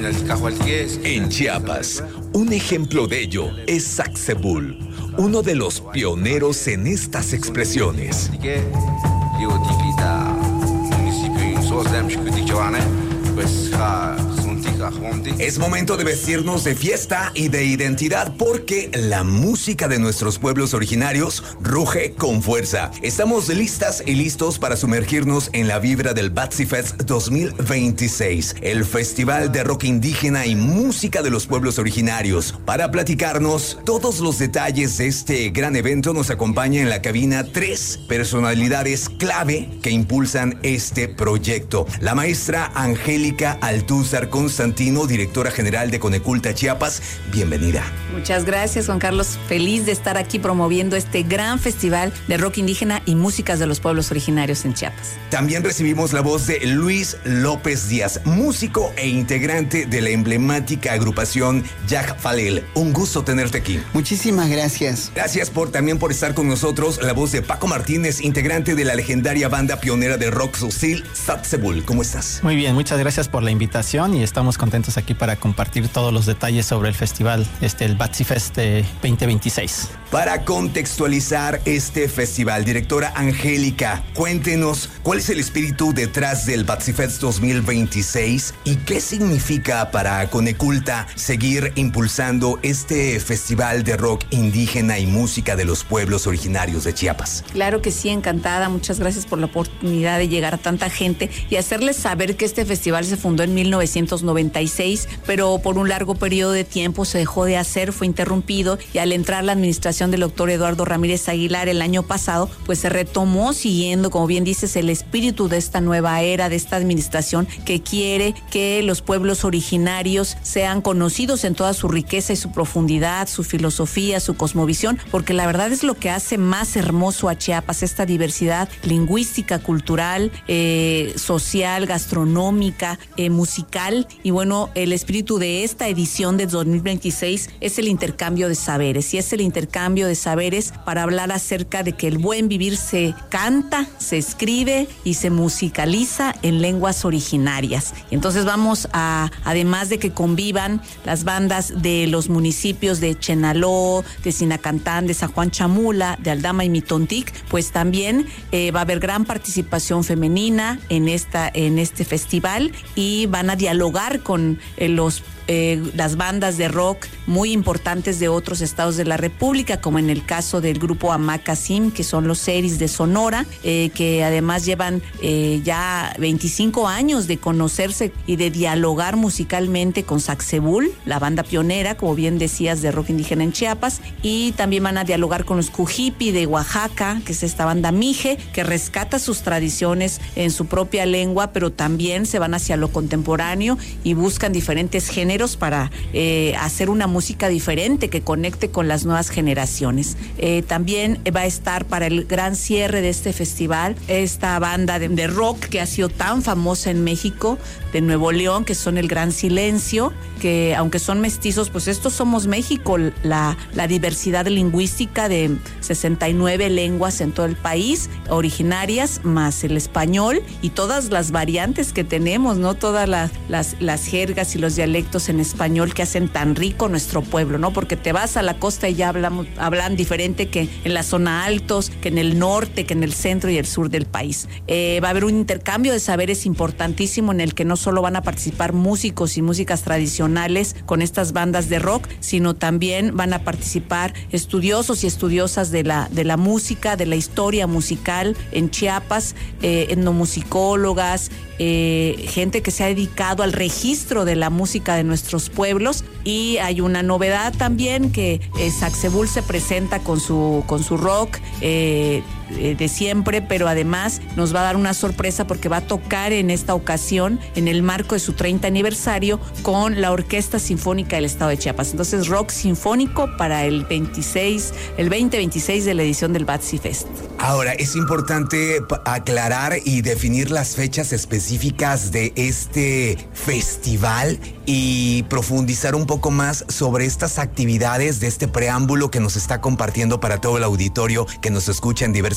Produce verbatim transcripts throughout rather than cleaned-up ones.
En Chiapas, un ejemplo de ello es Sacsebul, uno de los pioneros en estas expresiones. Es momento de vestirnos de fiesta y de identidad porque la música de nuestros pueblos originarios ruge con fuerza. Estamos listas y listos para sumergirnos en la vibra del Batsifest dos mil veintiséis, el festival de rock indígena y música de los pueblos originarios. Para platicarnos todos los detalles de este gran evento nos acompaña en la cabina tres personalidades clave que impulsan este proyecto. La maestra Angélica Altúzar Constantino, directora general de Coneculta Chiapas. Bienvenida. Muchas gracias, Juan Carlos. Feliz de estar aquí promoviendo este gran festival de rock indígena y músicas de los pueblos originarios en Chiapas. También recibimos la voz de Luis López Díaz, músico e integrante de la emblemática agrupación Yaj Falel. Un gusto tenerte aquí. Muchísimas gracias. Gracias por también por estar con nosotros. La voz de Paco Martínez, integrante de la legendaria banda pionera de rock social Sacsebul. ¿Cómo estás? Muy bien, muchas gracias por la invitación y estamos contentos aquí para compartir todos los detalles sobre el festival, este, el Batsifest eh, veinte veintiséis. Para contextualizar este festival, directora Angélica, cuéntenos cuál es el espíritu detrás del Batsifest dos mil veintiséis y qué significa para Coneculta seguir impulsando este festival de rock indígena y música de los pueblos originarios de Chiapas. Claro que sí, encantada. Muchas gracias por la oportunidad de llegar a tanta gente y hacerles saber que este festival se fundó en mil novecientos noventa y seis, pero por un largo periodo de tiempo se dejó de hacer, fue interrumpido, y al entrar la administración del doctor Eduardo Ramírez Aguilar el año pasado, pues se retomó siguiendo, como bien dices, el espíritu de esta nueva era, de esta administración que quiere que los pueblos originarios sean conocidos en toda su riqueza y su profundidad, su filosofía, su cosmovisión, porque la verdad es lo que hace más hermoso a Chiapas, esta diversidad lingüística, cultural, eh, social, gastronómica, eh, musical. Y bueno, el espíritu de esta edición de dos mil veintiséis es el intercambio de saberes, y es el intercambio de saberes para hablar acerca de que el buen vivir se canta, se escribe y se musicaliza en lenguas originarias. Entonces vamos a, además de que convivan las bandas de los municipios de Chenaló, de Sinacantán, de San Juan Chamula, de Aldama y Mitontic, pues también eh, va a haber gran participación femenina en esta en este festival, y van a dialogar con eh, los Eh, las bandas de rock muy importantes de otros estados de la República, como en el caso del grupo Amacasim, que son los Seris de Sonora, eh, que además llevan eh, ya veinticinco años de conocerse y de dialogar musicalmente con Sacsebul, la banda pionera, como bien decías, de rock indígena en Chiapas, y también van a dialogar con los Cujipi de Oaxaca, que es esta banda Mije, que rescata sus tradiciones en su propia lengua, pero también se van hacia lo contemporáneo y buscan diferentes géneros para eh, hacer una música diferente que conecte con las nuevas generaciones. Eh, también va a estar para el gran cierre de este festival esta banda de, de rock que ha sido tan famosa en México, de Nuevo León, que son el Gran Silencio, que aunque son mestizos, pues estos somos México, la, la diversidad lingüística de sesenta y nueve lenguas en todo el país, originarias, más el español y todas las variantes que tenemos, ¿no? Todas las, las, las jergas y los dialectos en español que hacen tan rico nuestro pueblo, ¿no? Porque te vas a la costa y ya hablamos, hablan diferente que en la zona altos, que en el norte, que en el centro y el sur del país. Eh, va a haber un intercambio de saberes importantísimo en el que no solo van a participar músicos y músicas tradicionales con estas bandas de rock, sino también van a participar estudiosos y estudiosas de la, de la música, de la historia musical en Chiapas, eh, etnomusicólogas, eh, gente que se ha dedicado al registro de la música de nuestros pueblos. Y hay una novedad también, que eh, Sacsebul se presenta con su, con su rock eh, de siempre, pero además nos va a dar una sorpresa porque va a tocar en esta ocasión en el marco de su treinta aniversario con la Orquesta Sinfónica del Estado de Chiapas. Entonces, rock sinfónico para el veintiséis, el veinte veintiséis de la edición del Batsifest. Ahora, es importante aclarar y definir las fechas específicas de este festival y profundizar un poco más sobre estas actividades de este preámbulo que nos está compartiendo para todo el auditorio que nos escucha en diversas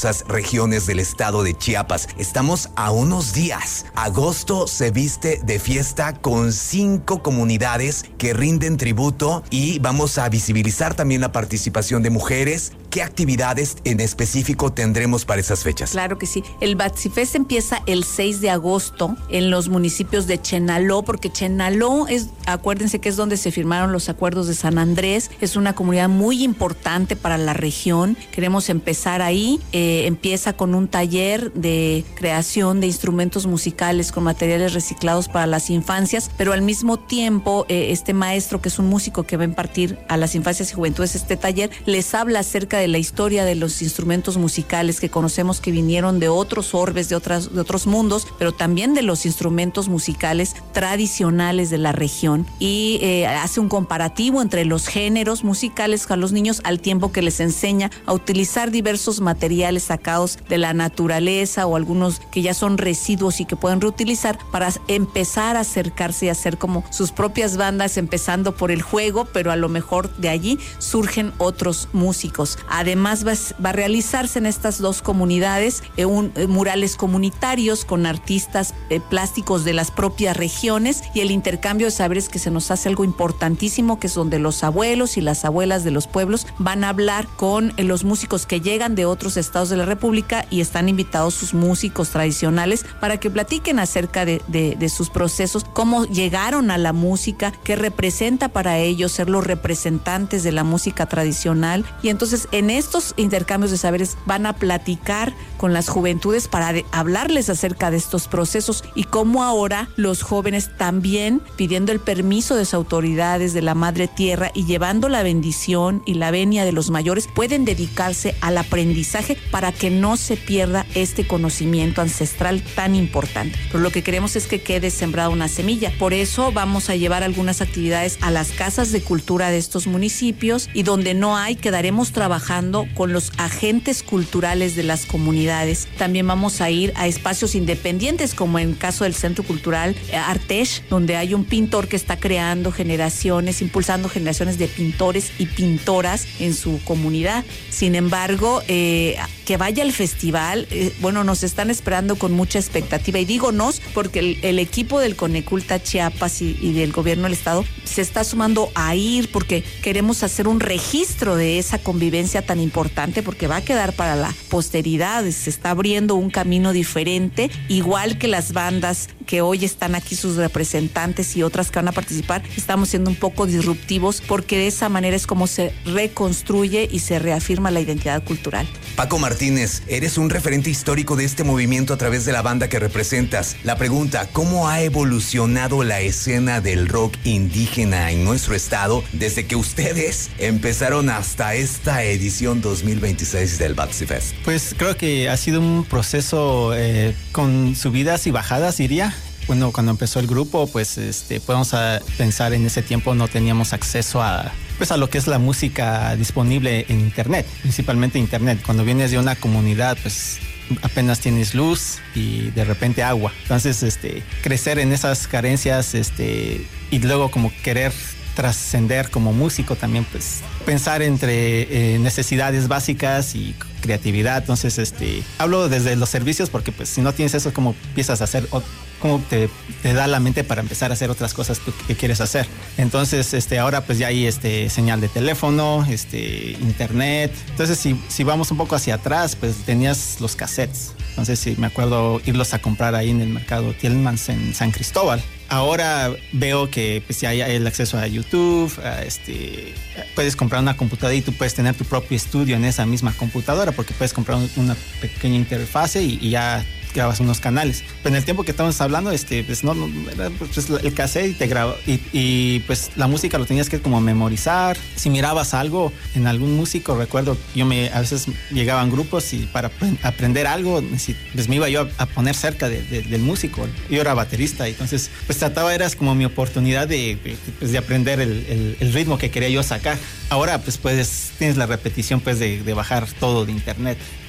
maravillosas regiones del estado de Chiapas. Estamos a unos días. Agosto se viste de fiesta con cinco comunidades que rinden tributo y vamos a visibilizar también la participación de mujeres. ¿Qué actividades en específico tendremos para esas fechas? Claro que sí. El Batsifest empieza el seis de agosto en los municipios de Chenaló, porque Chenaló es, acuérdense que es donde se firmaron los acuerdos de San Andrés. Es una comunidad muy importante para la región. Queremos empezar ahí. Eh, empieza con un taller de creación de instrumentos musicales con materiales reciclados para las infancias, pero al mismo tiempo eh, este maestro, que es un músico que va a impartir a las infancias y juventudes este taller, les habla acerca de de la historia de los instrumentos musicales que conocemos que vinieron de otros orbes, de otras, de otros mundos, pero también de los instrumentos musicales tradicionales de la región, y eh, hace un comparativo entre los géneros musicales a los niños al tiempo que les enseña a utilizar diversos materiales sacados de la naturaleza o algunos que ya son residuos y que pueden reutilizar para empezar a acercarse y hacer como sus propias bandas, empezando por el juego, pero a lo mejor de allí surgen otros músicos. Además va, va a realizarse en estas dos comunidades eh, un, eh, murales comunitarios con artistas eh, plásticos de las propias regiones, y el intercambio de saberes, que se nos hace algo importantísimo, que es donde los abuelos y las abuelas de los pueblos van a hablar con eh, los músicos que llegan de otros estados de la República, y están invitados sus músicos tradicionales para que platiquen acerca de, de, de sus procesos, cómo llegaron a la música, qué representa para ellos ser los representantes de la música tradicional. Y entonces en estos intercambios de saberes van a platicar con las juventudes para de, hablarles acerca de estos procesos, y cómo ahora los jóvenes también, pidiendo el permiso de sus autoridades, de la Madre Tierra, y llevando la bendición y la venia de los mayores, pueden dedicarse al aprendizaje para que no se pierda este conocimiento ancestral tan importante. Pero lo que queremos es que quede sembrada una semilla. Por eso vamos a llevar algunas actividades a las casas de cultura de estos municipios, y donde no hay, quedaremos trabajando con los agentes culturales de las comunidades. También vamos a ir a espacios independientes, como en el caso del Centro Cultural Artesh, donde hay un pintor que está creando generaciones, impulsando generaciones de pintores y pintoras en su comunidad. Sin embargo, eh, que vaya al festival, eh, bueno, nos están esperando con mucha expectativa, y digo nos porque el, el equipo del Coneculta Chiapas y, y del gobierno del estado se está sumando a ir, porque queremos hacer un registro de esa convivencia tan importante, porque va a quedar para la posteridad. Se está abriendo un camino diferente, igual que las bandas que hoy están aquí, sus representantes y otras que van a participar. Estamos siendo un poco disruptivos, porque de esa manera es como se reconstruye y se reafirma la identidad cultural. Paco Martínez, eres un referente histórico de este movimiento a través de la banda que representas. La pregunta, ¿cómo ha evolucionado la escena del rock indígena en nuestro estado desde que ustedes empezaron hasta esta edición dos mil veintiséis del Batsifest? Pues creo que ha sido un proceso eh, con subidas y bajadas, diría. Bueno, cuando empezó el grupo, pues este, podemos a pensar en ese tiempo no teníamos acceso a, pues a lo que es la música disponible en internet, principalmente internet. Cuando vienes de una comunidad, pues apenas tienes luz y de repente agua. Entonces, este, crecer en esas carencias, este, y luego como querer trascender como músico también, pues pensar entre eh, necesidades básicas y creatividad. Entonces, este, hablo desde los servicios, porque pues si no tienes eso, ¿cómo empiezas a hacer? ¿Cómo te, te da la mente para empezar a hacer otras cosas que, que quieres hacer? Entonces, este, ahora pues ya hay este, señal de teléfono, este, internet. Entonces, si, si vamos un poco hacia atrás, pues tenías los cassettes. Entonces, sí, me acuerdo irlos a comprar ahí en el mercado Tielmans en San Cristóbal. Ahora veo que pues ya hay el acceso a YouTube, a este, puedes comprar una computadora y tú puedes tener tu propio estudio en esa misma computadora, porque puedes comprar una pequeña interfase y, y ya grabas unos canales. Pero en el tiempo que estamos hablando, este, pues no, no era pues el cassette y te graba y, y pues la música lo tenías que como memorizar. Si mirabas algo en algún músico, recuerdo yo me a veces llegaban grupos y para aprender algo, pues me iba yo a, a poner cerca de, de, del músico. Yo era baterista, entonces pues trataba, eras como mi oportunidad de, de, pues, de aprender el, el, el ritmo que quería yo sacar. Ahora pues puedes, tienes la repetición pues de, de bajar todo de internet.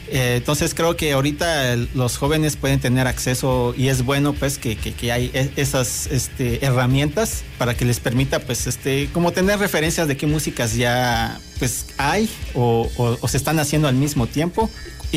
Eh, entonces creo que ahorita el, los jóvenes pueden tener acceso y es bueno pues que, que, que hay esas este, herramientas para que les permita pues este como tener referencias de qué músicas ya pues hay o, o, o se están haciendo al mismo tiempo.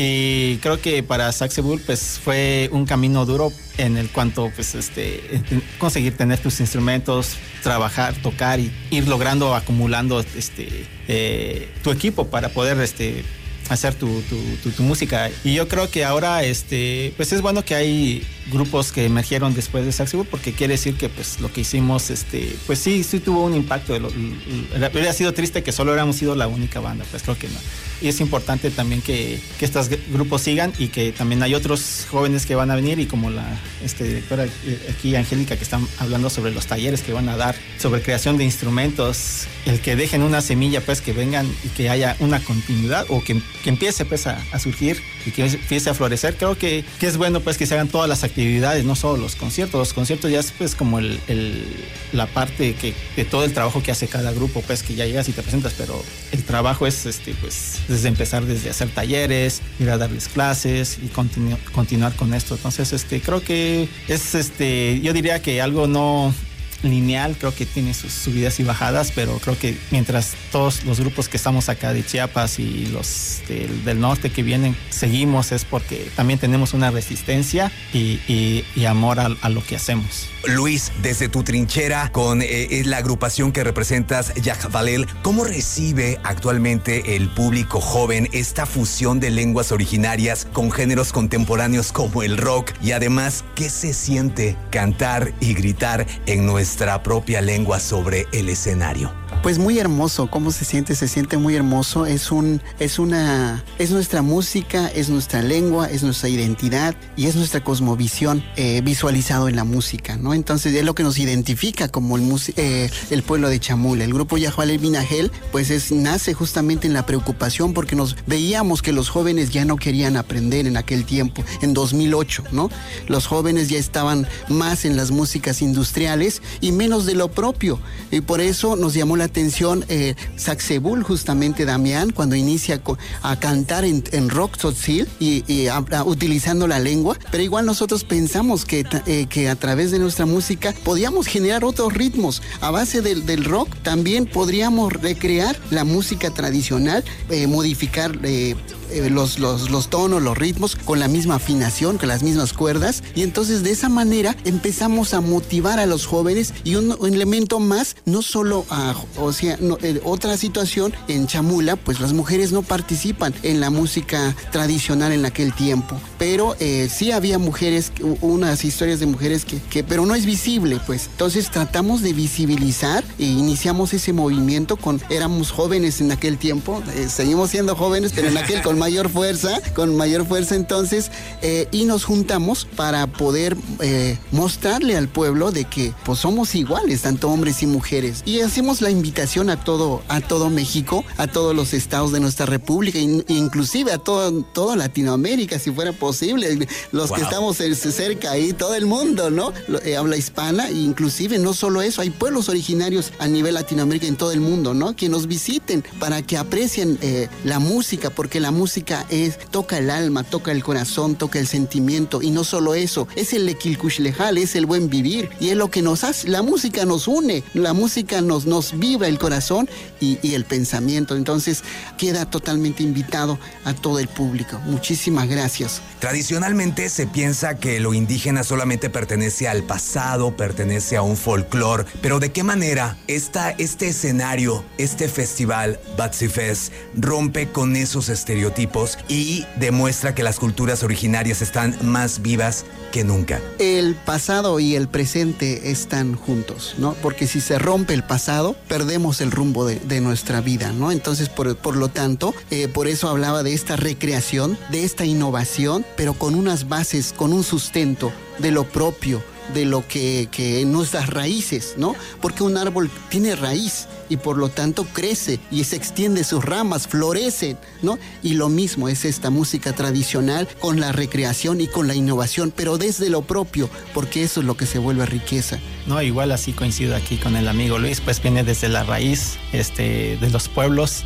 Y creo que para Saxebull pues fue un camino duro en el cuanto pues este conseguir tener tus instrumentos, trabajar, tocar y ir logrando acumulando este eh, tu equipo para poder este hacer tu, tu, tu, tu música. Y yo creo que ahora este pues es bueno que hay grupos que emergieron después de Saxebull, porque quiere decir que pues lo que hicimos este pues sí, sí tuvo un impacto. Hubiera sido triste que solo hubiéramos sido la única banda, pues creo que no. Y es importante también que, que estos grupos sigan y que también hay otros jóvenes que van a venir y como la este, directora aquí, Angélica, que están hablando sobre los talleres que van a dar, sobre creación de instrumentos, el que dejen una semilla, pues que vengan y que haya una continuidad o que, que empiece pues a, a surgir y que empiece a florecer. Creo que, que es bueno pues que se hagan todas las actividades, no solo los conciertos. Los conciertos ya es pues como el, el, la parte que, de todo el trabajo que hace cada grupo, pues que ya llegas y te presentas, pero el trabajo es este pues desde empezar desde hacer talleres, ir a darles clases y continu- continuar con esto. Entonces, este, creo que es, este, yo diría que algo no lineal, creo que tiene sus subidas y bajadas, pero creo que mientras todos los grupos que estamos acá de Chiapas y los del, del norte que vienen seguimos, es porque también tenemos una resistencia y, y, y amor a, a lo que hacemos. Luis, desde tu trinchera con eh, la agrupación que representas, Yajvalel, ¿cómo recibe actualmente el público joven esta fusión de lenguas originarias con géneros contemporáneos como el rock? Y además, ¿qué se siente cantar y gritar en nuestra propia lengua sobre el escenario? Pues muy hermoso. ¿Cómo se siente? Se siente muy hermoso. Es un, es una, es nuestra música, es nuestra lengua, es nuestra identidad y es nuestra cosmovisión eh, visualizado en la música, ¿no? Entonces es lo que nos identifica como el, eh, el pueblo de Chamula. El grupo Yajvalel Binajel, pues es, nace justamente en la preocupación porque nos veíamos que los jóvenes ya no querían aprender en aquel tiempo, en dos mil ocho, ¿no? Los jóvenes ya estaban más en las músicas industriales y menos de lo propio. Y por eso nos llamó la atención eh, Saxebull, justamente Damián, cuando inicia a, a cantar en, en rock tzotzil y, y a, a, utilizando la lengua, pero igual nosotros pensamos que, eh, que a través de nuestra música podíamos generar otros ritmos. A base del, del rock también podríamos recrear la música tradicional, eh, modificar eh, eh, los, los, los tonos, los ritmos con la misma afinación, con las mismas cuerdas, y entonces de esa manera empezamos a motivar a los jóvenes. Y un, un elemento más, no solo a O sea, no, eh, otra situación en Chamula, pues las mujeres no participan en la música tradicional en aquel tiempo, pero eh, sí había mujeres, unas historias de mujeres que, que, pero no es visible, pues. Entonces tratamos de visibilizar e iniciamos ese movimiento con, éramos jóvenes en aquel tiempo, eh, seguimos siendo jóvenes, pero en aquel con mayor fuerza, con mayor fuerza entonces, eh, y nos juntamos para poder eh, mostrarle al pueblo de que pues somos iguales, tanto hombres y mujeres, y hacemos la invitación a todo, a todo México, a todos los estados de nuestra república, inclusive a todo, toda Latinoamérica, si fuera posible, los wow. que estamos cerca ahí, todo el mundo, ¿no? Eh, habla hispana, inclusive no solo eso, hay pueblos originarios a nivel Latinoamérica en todo el mundo, ¿no? Que nos visiten para que aprecien eh, la música, porque la música es, toca el alma, toca el corazón, toca el sentimiento, y no solo eso, es el lequilcuxlejal, es el buen vivir, y es lo que nos hace, la música nos une, la música nos, nos vibra el corazón y, y el pensamiento. Entonces queda totalmente invitado a todo el público. Muchísimas gracias. Tradicionalmente se piensa que lo indígena solamente pertenece al pasado, pertenece a un folclore, pero ¿de qué manera esta, este escenario, este festival Batsifest rompe con esos estereotipos y demuestra que las culturas originarias están más vivas que nunca? El pasado y el presente están juntos, ¿no? Porque si se rompe el pasado, perdemos el rumbo de, de nuestra vida, ¿no? Entonces, por, por lo tanto, eh, por eso hablaba de esta recreación, de esta innovación, pero con unas bases, con un sustento de lo propio, de lo que, que nuestras raíces, ¿no? Porque un árbol tiene raíz y por lo tanto crece y se extiende sus ramas, florece, ¿no? Y lo mismo es esta música tradicional con la recreación y con la innovación, pero desde lo propio, porque eso es lo que se vuelve riqueza. No, igual así coincido aquí con el amigo Luis, pues viene desde la raíz este, de los pueblos.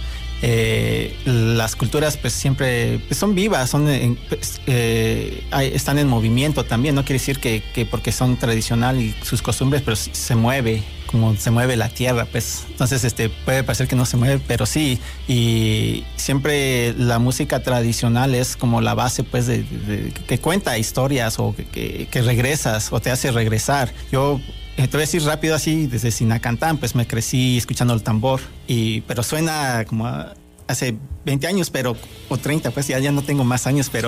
eh, las culturas pues siempre pues, son vivas, son en, pues, eh, hay, están en movimiento también. No quiere decir que, que porque son tradicional y sus costumbres, pero se mueve como se mueve la tierra, pues. Entonces, este, puede parecer que no se mueve, pero sí. Y siempre la música tradicional es como la base, pues, de, de, de que cuenta historias o que, que, que regresas o te hace regresar. Yo te voy a decir rápido así, desde Sinacantán, pues me crecí escuchando el tambor, y, pero suena como a, hace veinte años, pero, o treinta, pues ya, ya no tengo más años, pero,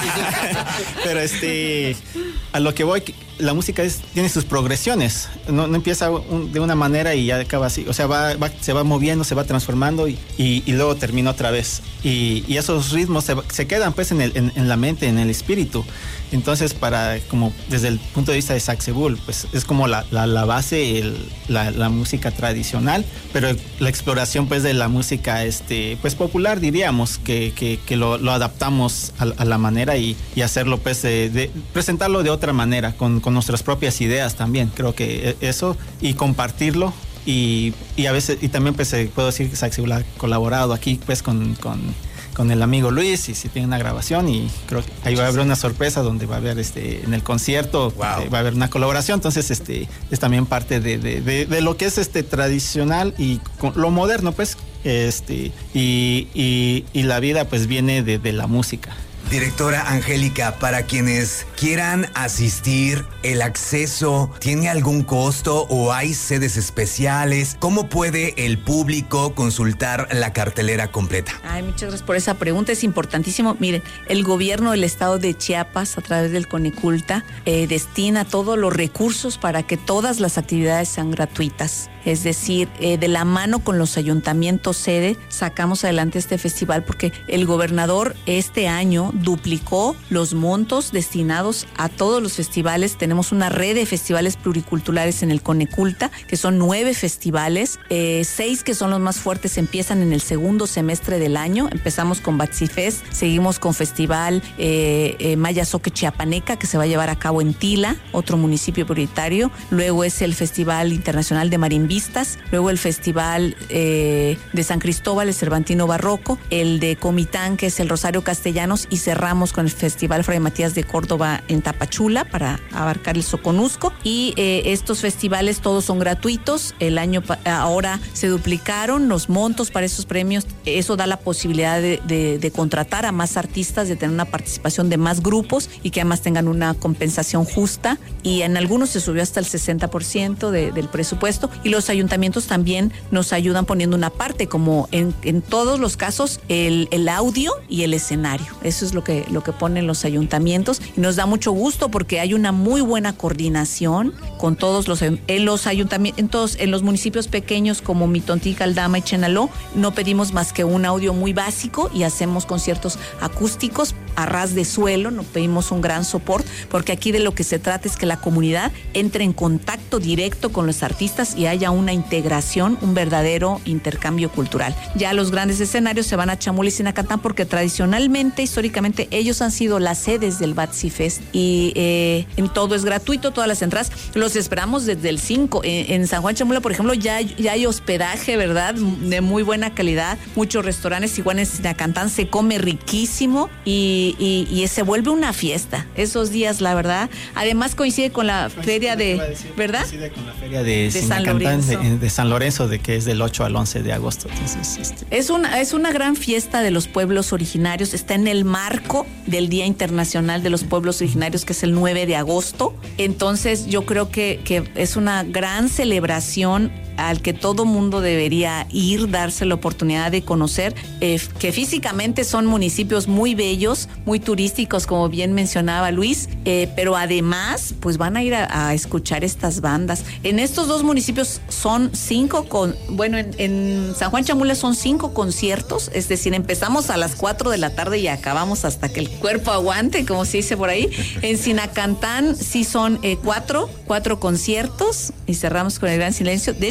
pero este, a lo que voy, la música es, tiene sus progresiones, no, no empieza un, de una manera y ya acaba así, o sea, va, va, se va moviendo, se va transformando y, y, y luego termina otra vez. Y, y esos ritmos se, se quedan pues en, el, en, en la mente, en el espíritu. Entonces, para, como desde el punto de vista de Sacsebul, pues es como la, la, la base, el, la, la música tradicional, pero la exploración pues de la música este, pues popular, diríamos, que, que, que lo, lo adaptamos a, a la manera y, y hacerlo pues de, de presentarlo de otra manera, con, con nuestras propias ideas también. Creo que eso, y compartirlo. Y, y a veces, y también pues puedo decir que Sacsebul ha colaborado aquí pues con, con, con el amigo Luis, y si tiene una grabación, y creo que ahí va a haber una sorpresa donde va a haber este en el concierto, wow. eh, va a haber una colaboración. Entonces este es también parte de, de, de, de lo que es este tradicional y con lo moderno, pues, este y, y, y la vida pues viene de, de la música. Directora Angélica, para quienes quieran asistir, ¿el acceso tiene algún costo o hay sedes especiales? ¿Cómo puede el público consultar la cartelera completa? Ay, muchas gracias por esa pregunta, es importantísimo. Miren, el gobierno del estado de Chiapas, a través del Coneculta, eh, destina todos los recursos para que todas las actividades sean gratuitas. Es decir, eh, de la mano con los ayuntamientos sede, sacamos adelante este festival porque el gobernador este año duplicó los montos destinados a todos los festivales. Tenemos una red de festivales pluriculturales en el Coneculta, que son nueve festivales, eh, seis que son los más fuertes empiezan en el segundo semestre del año. Empezamos con Batsifest, seguimos con Festival eh, eh, Mayazoque Chiapaneca, que se va a llevar a cabo en Tila, otro municipio prioritario. Luego es el Festival Internacional de Marimbistas, luego el Festival eh, de San Cristóbal, el Cervantino Barroco, el de Comitán, que es el Rosario Castellanos, y cerramos con el Festival Fray Matías de Córdoba en Tapachula para abarcar el Soconusco. Y eh, estos festivales todos son gratuitos. El año ahora se duplicaron los montos para esos premios. Eso da la posibilidad de, de, de contratar a más artistas, de tener una participación de más grupos y que además tengan una compensación justa. Y en algunos se subió hasta el sesenta por ciento de, del presupuesto. Y los ayuntamientos también nos ayudan poniendo una parte, como en, en todos los casos, el, el audio y el escenario. Eso es lo que, lo que ponen los ayuntamientos, y nos da mucho gusto porque hay una muy buena coordinación con todos los, en los ayuntamientos, en todos, en los municipios pequeños como Mitontica, Aldama y Chenaló. No pedimos más que un audio muy básico y hacemos conciertos acústicos a ras de suelo, no pedimos un gran soporte, porque aquí de lo que se trata es que la comunidad entre en contacto directo con los artistas y haya una integración, un verdadero intercambio cultural. Ya los grandes escenarios se van a Chamula y Sinacantán porque tradicionalmente, históricamente, ellos han sido las sedes del Batsifest, y eh, en todo es gratuito, todas las entradas. Los esperamos desde el cinco. En, en San Juan Chamula, por ejemplo, ya, ya hay hospedaje, ¿verdad? De muy buena calidad, muchos restaurantes. Igual en Sinacantán se come riquísimo y, y, y se vuelve una fiesta esos días, la verdad. Además coincide con la pues, feria de, decir, ¿verdad? Coincide con la feria de, de Sinacantán, San de, de San Lorenzo, de que es del ocho al once de agosto. Entonces, este... es una es una gran fiesta de los pueblos originarios. Está en el marco del Día Internacional de los Pueblos Originarios, que es el nueve de agosto. Entonces yo creo que, que es una gran celebración al que todo mundo debería ir, darse la oportunidad de conocer, eh, que físicamente son municipios muy bellos, muy turísticos, como bien mencionaba Luis, eh, pero además pues van a ir a, a escuchar estas bandas. En estos dos municipios son cinco, con, bueno, en, en San Juan Chamula son cinco conciertos, es decir, empezamos a las cuatro de la tarde y acabamos hasta que el cuerpo aguante, como se dice por ahí. En Sinacantán sí son eh, cuatro, cuatro conciertos y cerramos con el Gran Silencio. De hecho,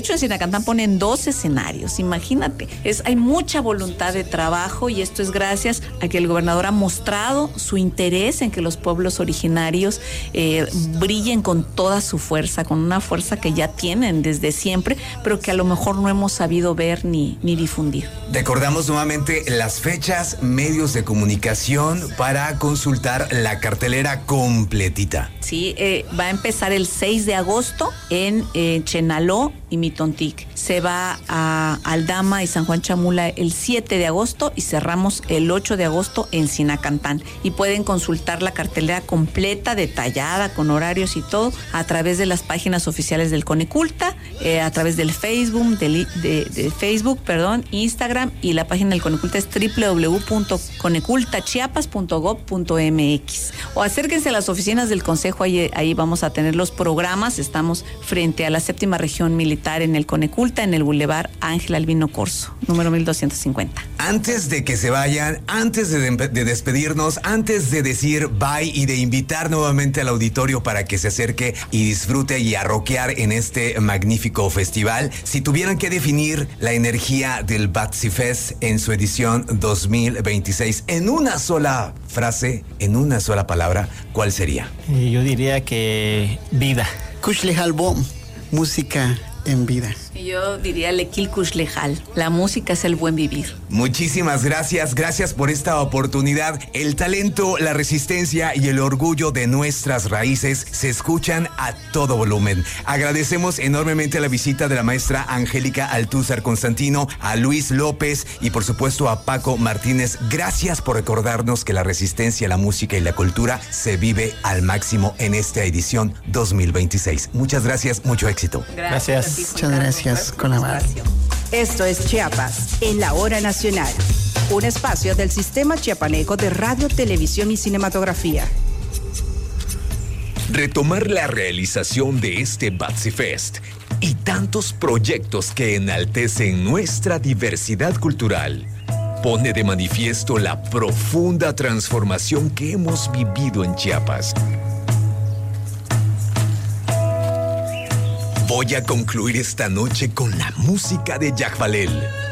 hecho, en Sinacantán ponen dos escenarios, imagínate. Es, hay mucha voluntad de trabajo y esto es gracias a que el gobernador ha mostrado su interés en que los pueblos originarios eh, brillen con toda su fuerza, con una fuerza que ya tienen desde siempre, pero que a lo mejor no hemos sabido ver ni, ni difundir. Recordamos nuevamente las fechas, medios de comunicación para consultar la cartelera completita. Sí, eh, va a empezar el seis de agosto en eh, Chenaló y Mitontic. Se va a Aldama y San Juan Chamula el siete de agosto y cerramos el ocho de agosto en Sinacantán. Y pueden consultar la cartelera completa, detallada, con horarios y todo, a través de las páginas oficiales del Coneculta, eh, a través del Facebook, de, de, de Facebook, perdón, Instagram, y la página del Coneculta es doble u doble u doble u punto coneculta chiapas punto gob punto eme equis. O acérquense a las oficinas del Consejo, ahí, ahí vamos a tener los programas. Estamos frente a la séptima región militar en el Coneculta, en el Boulevard Ángel Albino Corzo, número mil doscientos cincuenta. Antes de que se vayan, antes de, de despedirnos, antes de decir bye y de invitar nuevamente al auditorio para que se acerque y disfrute y a rockear en este magnífico festival, si tuvieran que definir la energía del Batsy Fest en su edición dos mil veintiséis en una sola frase, en una sola palabra, ¿cuál sería? Eh, yo diría que vida. Kush Lejal Bom, música en vida. Yo diría Lequil Kush Lejal, la música es el buen vivir. Muchísimas gracias, gracias por esta oportunidad. El talento, la resistencia y el orgullo de nuestras raíces se escuchan a todo volumen. Agradecemos enormemente la visita de la maestra Angélica Altúzar Constantino, a Luis López y por supuesto a Paco Martínez. Gracias por recordarnos que la resistencia, la música y la cultura se vive al máximo en esta edición dos mil veintiséis. Muchas gracias, mucho éxito. Gracias. a ti, Juan Muchas Carlos, gracias, por este Colabar. espacio. Esto es Chiapas, en la hora nacional. Un espacio del Sistema Chiapaneco de Radio, Televisión y Cinematografía. Retomar la realización de este Batsy Fest y tantos proyectos que enaltecen nuestra diversidad cultural pone de manifiesto la profunda transformación que hemos vivido en Chiapas. Voy a concluir esta noche con la música de Yajvalel.